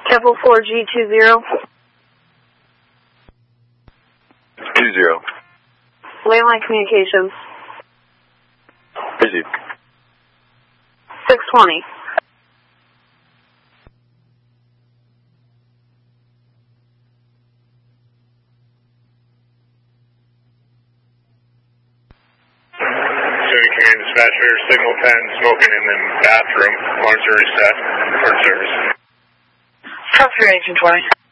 Keppel 4G20. 20. Landline communications. Busy. 620. City Command Dispatcher, Signal 10, smoking in the bathroom. Alarms are reset for service. Copy, Agent 20.